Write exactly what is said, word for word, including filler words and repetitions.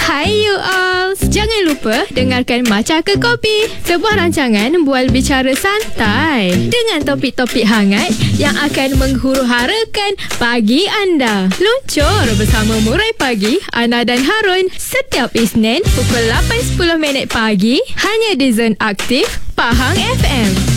Hai you all. Jangan lupa dengarkan Macah ke Kopi, sebuah rancangan bual bicara santai dengan topik-topik hangat yang akan menghuru-harakan pagi anda. Luncur bersama Murai Pagi, Ana dan Harun setiap Isnin pukul lapan sepuluh minit pagi hanya di Zone Aktif Pahang F M.